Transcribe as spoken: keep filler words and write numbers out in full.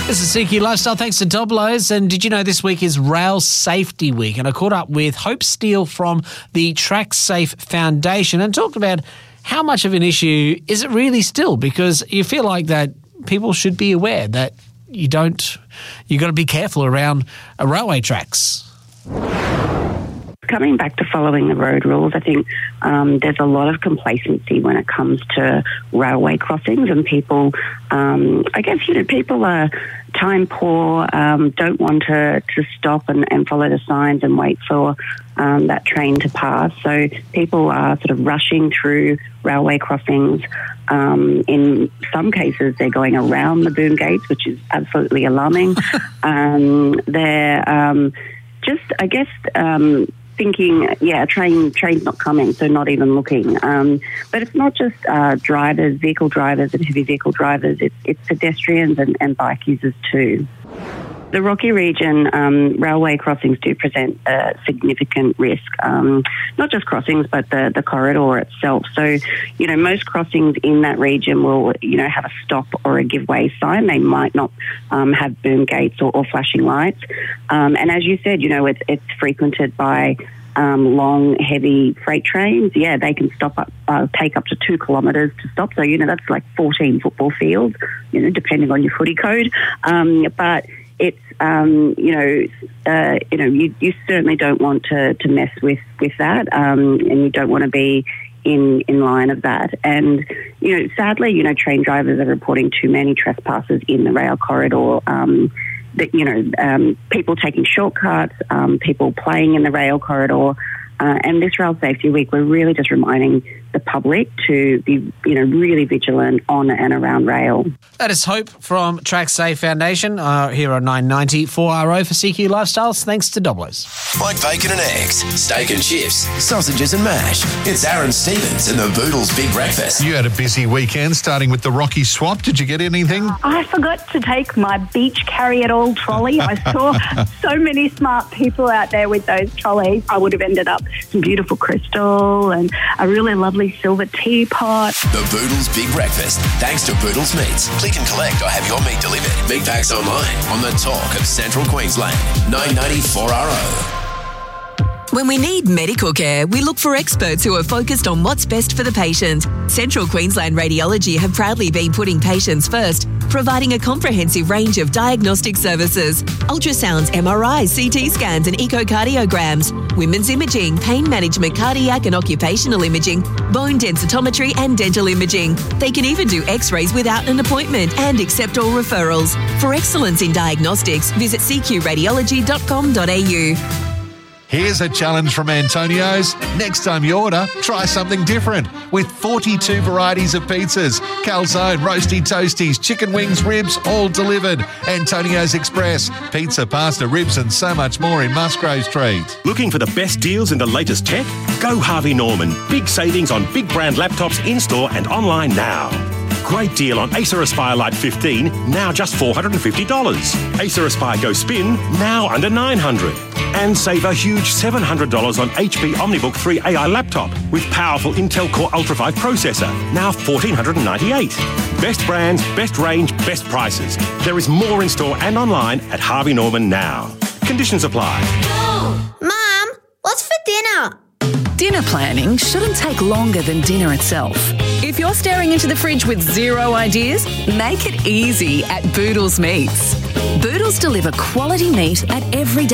This is C Q Lifestyle. Thanks to Doblos. And did you know this week is Rail Safety Week? And I caught up with Hope Steele from the TrackSafe Foundation and talked about how much of an issue is it really still? Because you feel like that people should be aware that you don't, you got to be careful around uh, railway tracks. Coming back to following the road rules, I think um, there's a lot of complacency when it comes to railway crossings, and people, um, I guess, you know, people are time poor, um, don't want to, to stop and, and follow the signs and wait for um, that train to pass. So people are sort of rushing through railway crossings. Um, in some cases, they're going around the boom gates, which is absolutely alarming. um, they're um, just, I guess, um, thinking, yeah, a train, train's not coming, so not even looking. Um, but it's not just uh, drivers, vehicle drivers and heavy vehicle drivers, it's, it's pedestrians and, and bike users too. The Rocky region, um, railway crossings do present a significant risk, um, not just crossings, but the, the corridor itself. So, you know, most crossings in that region will, you know, have a stop or a give way sign. They might not um, have boom gates or, or flashing lights. Um, and as you said, you know, it's, it's frequented by um, long, heavy freight trains. Yeah, they can stop up, uh, take up to two kilometres to stop. So, you know, that's like fourteen football fields, you know, depending on your footy code. Um, but it's, um, you know, uh, you know, you, you certainly don't want to, to mess with, with that, um, and you don't want to be in, in line of that. And, you know, sadly, you know, train drivers are reporting too many trespasses in the rail corridor, um, that, you know, um, people taking shortcuts, um, people playing in the rail corridor. Uh, and this Rail Safety Week, we're really just reminding the public to be, you know, really vigilant on and around rail. That is Hope from TrackSafe Foundation uh, here on nine ninety four R O for C Q Lifestyles. Thanks to Doblos. Like bacon and eggs, steak and chips, sausages and mash. It's Aaron Stevens and the Boodles Big Breakfast. You had a busy weekend starting with the Rocky Swap. Did you get anything? I forgot to take my beach carry-it-all trolley. I saw so many smart people out there with those trolleys. I would have ended up some beautiful crystal and a really lovely silver teapot. The Boodles Big Breakfast. Thanks to Boodles Meats. Click and collect or have your meat delivered. Big packs online on the talk of Central Queensland. nine ninety-four R O. When we need medical care, we look for experts who are focused on what's best for the patient. Central Queensland Radiology have proudly been putting patients first, providing a comprehensive range of diagnostic services: ultrasounds, M R Is, C T scans and echocardiograms, women's imaging, pain management, cardiac and occupational imaging, bone densitometry and dental imaging. They can even do x-rays without an appointment and accept all referrals. For excellence in diagnostics, visit c q radiology dot com dot a u. Here's a challenge from Antonio's. Next time you order, try something different. With forty-two varieties of pizzas, calzone, roasty toasties, chicken wings, ribs, all delivered. Antonio's Express. Pizza, pasta, ribs and so much more in Musgrave Street. Looking for the best deals in the latest tech? Go Harvey Norman. Big savings on big brand laptops in-store and online now. Great deal on Acer Aspire Lite fifteen, now just four hundred fifty dollars. Acer Aspire Go Spin, now under nine hundred dollars. And save a huge seven hundred dollars on H P OmniBook three A I laptop with powerful Intel Core Ultra five processor, now one thousand four hundred ninety-eight dollars. Best brands, best range, best prices. There is more in store and online at Harvey Norman now. Conditions apply. Mum, what's for dinner? Dinner planning shouldn't take longer than dinner itself. If you're staring into the fridge with zero ideas, make it easy at Boodles Meats. Boodles deliver quality meat at every